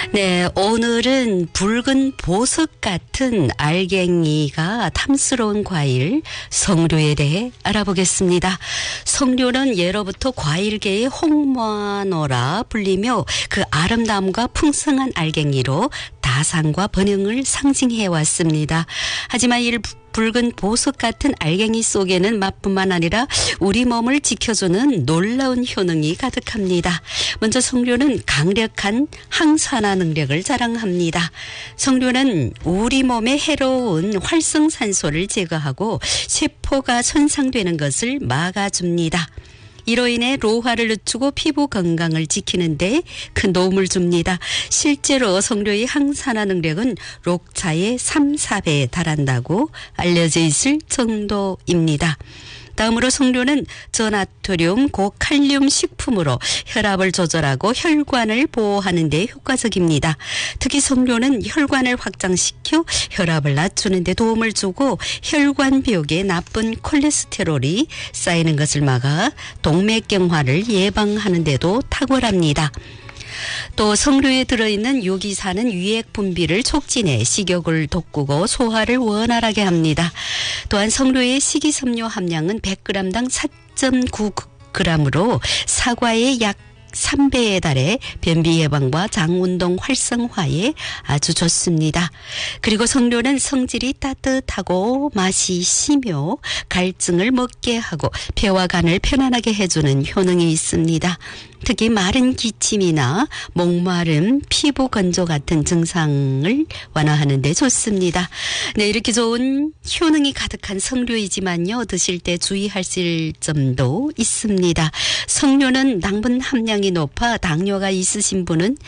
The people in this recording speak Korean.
네, 오늘은 붉은 보석 같은 알갱이가 탐스러운 과일 석류에 대해 알아보겠습니다. 석류는 예로부터 과일계의 홍모노라 불리며 그 아름다움과 풍성한 알갱이로 다산과 번영을 상징해 왔습니다. 하지만 이 붉은 보석 같은 알갱이 속에는 맛뿐만 아니라 우리 몸을 지켜주는 놀라운 효능이 가득합니다. 먼저 석류는 강력한 항산화 능력을 자랑합니다. 석류는 우리 몸에 해로운 활성산소를 제거하고 세포가 손상되는 것을 막아줍니다. 이로 인해 노화를 늦추고 피부 건강을 지키는 데 큰 도움을 줍니다. 실제로 석류의 항산화 능력은 녹차의 3, 4배에 달한다고 알려져 있을 정도입니다. 다음으로 석류는 저나트륨, 고칼륨 식품으로 혈압을 조절하고 혈관을 보호하는 데 효과적입니다. 특히 석류는 혈관을 확장시켜 혈압을 낮추는 데 도움을 주고 혈관벽에 나쁜 콜레스테롤이 쌓이는 것을 막아 동맥경화를 예방하는 데도 탁월합니다. 또 석류에 들어있는 유기산은 유액 분비를 촉진해 식욕을 돋구고 소화를 원활하게 합니다. 또한 석류의 식이섬유 함량은 100g당 4.9g으로 사과의 약 3배에 달해 변비 예방과 장운동 활성화에 아주 좋습니다. 그리고 석류는 성질이 따뜻하고 맛이 시며 갈증을 먹게 하고 폐와 간을 편안하게 해주는 효능이 있습니다. 특히 마른 기침이나 목마름, 피부 건조 같은 증상을 완화하는 데 좋습니다. 네, 이렇게 좋은 효능이 가득한 석류이지만요, 드실 때 주의하실 점도 있습니다. 석류는 당분 함량이 높아 당뇨가 있으신 분은